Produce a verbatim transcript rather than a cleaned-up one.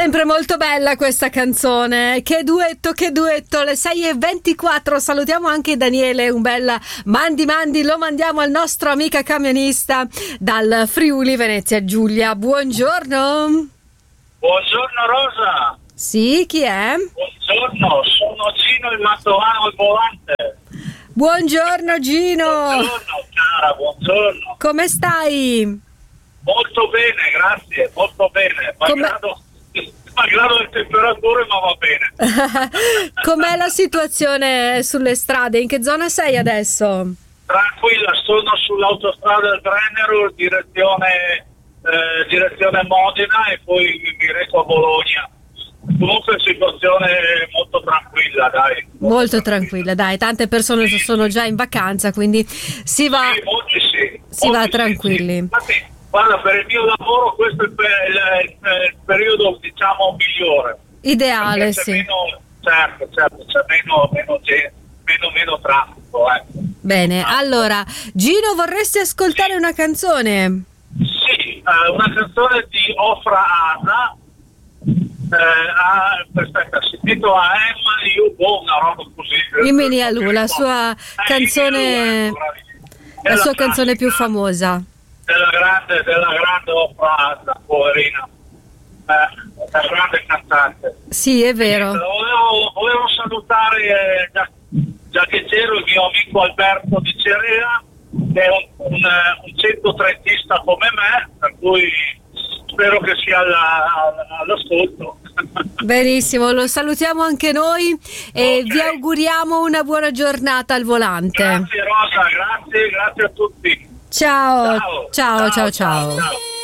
Sempre molto bella questa canzone. Che duetto, che duetto. Le sei e ventiquattro. Salutiamo anche Daniele. Un bel mandi mandi lo mandiamo al nostro amica camionista dal Friuli Venezia Giulia. Buongiorno. Buongiorno Rosa. Sì, chi è? Buongiorno, sono Gino il Mantovano al volante. Buongiorno Gino. Buongiorno cara, buongiorno. Come stai? Molto bene, grazie, molto bene. Malgrado, malgrado le temperature, ma va bene. Com'è la situazione sulle strade? In che zona sei adesso? Tranquilla, sono sull'autostrada del Brennero, direzione, eh, direzione Modena e poi mi reco a Bologna. Comunque situazione molto tranquilla, dai. Molto tranquilla, dai. Tante persone sì, sono già in vacanza, quindi si va, sì, molti sì, si molti va sì, tranquilli. Sì. Infatti, guarda, per il mio lavoro questo è il, il, il, il periodo, diciamo, migliore. Ideale, c'è sì. Meno, certo, certo, c'è meno, meno, meno, meno traffico. Eh. Bene, ah. Allora, Gino, vorresti ascoltare sì. una canzone? Sì, uh, una canzone di Ofra Asa. Eh, ah, aspetta, si intitola Emma Io Boh, una roba così. Imeni a lui, la sua eh, canzone, la, la sua canzone più famosa. Della grande, della grande Ofra, poverina, eh, una grande cantante. Sì, è vero. Eh, volevo, volevo salutare, eh, già, già che c'ero, il mio amico Alberto di Cerea, che è un, un, un centotrentista come me, per cui spero che sia alla, all'ascolto. Benissimo, lo salutiamo anche noi e okay. Vi auguriamo una buona giornata al volante. Grazie Rosa, grazie, grazie a tutti. Ciao, ciao, ciao, ciao. ciao. ciao. ciao.